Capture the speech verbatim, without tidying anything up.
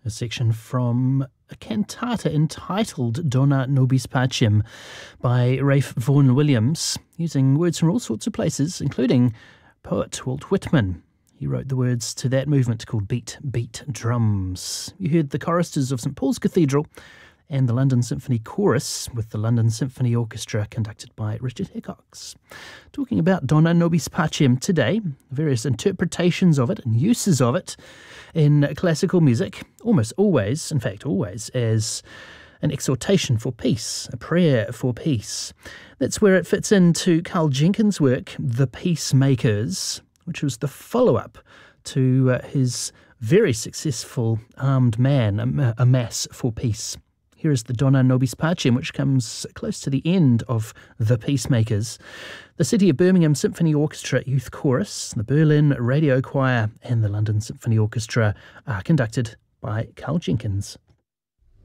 a section from a cantata entitled Dona Nobis Pacem by Ralph Vaughan Williams, using words from all sorts of places, including poet Walt Whitman. He wrote the words to that movement called Beat, Beat Drums. You heard the choristers of St Paul's Cathedral and the London Symphony Chorus with the London Symphony Orchestra conducted by Richard Hickox. Talking about Dona Nobis Pacem today, various interpretations of it and uses of it in classical music, almost always, in fact always, as an exhortation for peace, a prayer for peace. That's where it fits into Carl Jenkins' work, The Peacemakers, which was the follow-up to uh, his very successful Armed Man, a, a Mass for Peace. Here is the Dona Nobis Pacem, which comes close to the end of The Peacemakers. The City of Birmingham Symphony Orchestra Youth Chorus, the Berlin Radio Choir and the London Symphony Orchestra are conducted by Carl Jenkins.